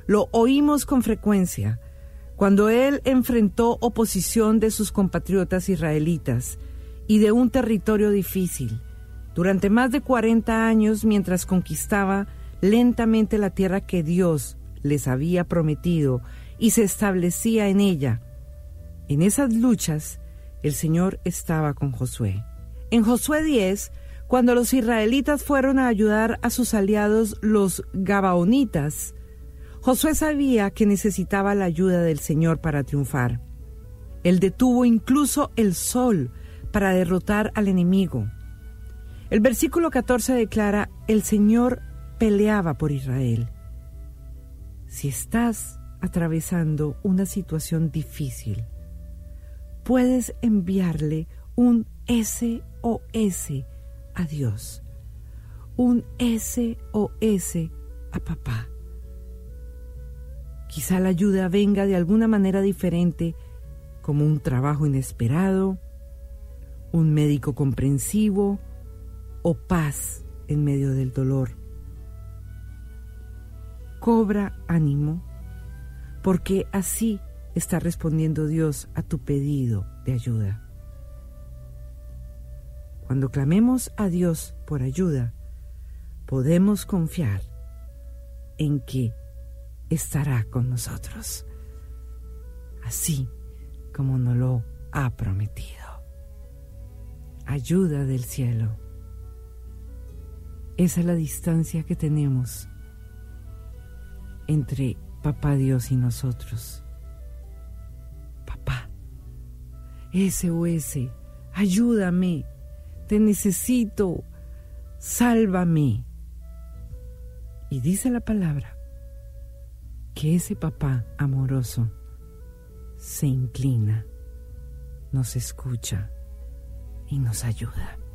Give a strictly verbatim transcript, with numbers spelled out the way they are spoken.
Lo oímos con frecuencia cuando él enfrentó oposición de sus compatriotas israelitas y de un territorio difícil, durante más de cuarenta años mientras conquistaba lentamente la tierra que Dios les había prometido y se establecía en ella. En esas luchas, el Señor estaba con Josué. En Josué diez, cuando los israelitas fueron a ayudar a sus aliados los gabaonitas, Josué sabía que necesitaba la ayuda del Señor para triunfar. Él detuvo incluso el sol para derrotar al enemigo. El versículo catorce declara: el Señor peleaba por Israel. Si estás atravesando una situación difícil, puedes enviarle un S O S a Dios, un S O S a papá. Quizá la ayuda venga de alguna manera diferente, como un trabajo inesperado, un médico comprensivo o paz en medio del dolor. Cobra ánimo, porque así está respondiendo Dios a tu pedido de ayuda. Cuando clamemos a Dios por ayuda, podemos confiar en que estará con nosotros, así como nos lo ha prometido. Ayuda del cielo. Esa es la distancia que tenemos entre Papá Dios y nosotros. Papá, S O S, ayúdame, te necesito, sálvame. Y dice la palabra que ese papá amoroso se inclina, nos escucha y nos ayuda.